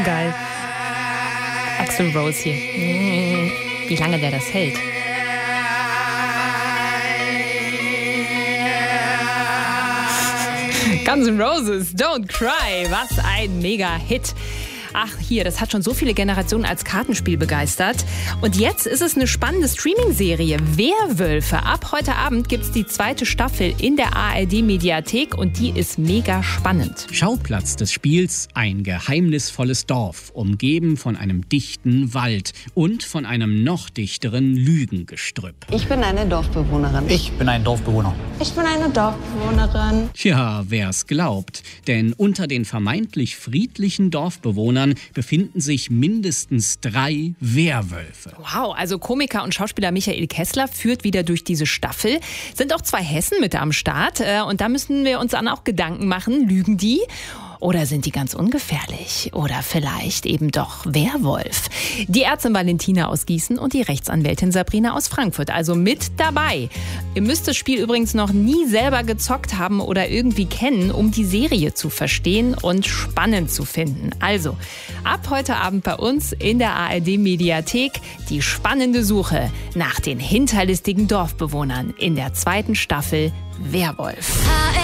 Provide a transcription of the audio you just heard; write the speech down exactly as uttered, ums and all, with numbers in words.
Geil. Axl Rose hier. Wie lange der das hält. Guns N' Roses, Don't Cry. Was ein Mega-Hit. Ach, hier, das hat schon so viele Generationen als Kartenspiel begeistert. Und jetzt ist es eine spannende Streaming-Serie. Werwölfe. Ab heute Abend gibt es die zweite Staffel in der A R D-Mediathek und die ist mega spannend. Schauplatz des Spiels ein geheimnisvolles Dorf, umgeben von einem dichten Wald und von einem noch dichteren Lügengestrüpp. Ich bin eine Dorfbewohnerin. Ich bin ein Dorfbewohner. Ich bin eine Dorfbewohnerin. Ja, wer's glaubt. Denn unter den vermeintlich friedlichen Dorfbewohnern befinden sich mindestens drei Werwölfe. Wow, also Komiker und Schauspieler Michael Kessler führt wieder durch diese Staffel. Sind auch zwei Hessen mit am Start. Und da müssen wir uns dann auch Gedanken machen, lügen die? Oder sind die ganz ungefährlich? Oder vielleicht eben doch Werwolf? Die Ärztin Valentina aus Gießen und die Rechtsanwältin Sabrina aus Frankfurt. Also mit dabei. Ihr müsst das Spiel übrigens noch nie selber gezockt haben oder irgendwie kennen, um die Serie zu verstehen und spannend zu finden. Also ab heute Abend bei uns in der A R D-Mediathek die spannende Suche nach den hinterlistigen Dorfbewohnern in der zweiten Staffel Werwolf.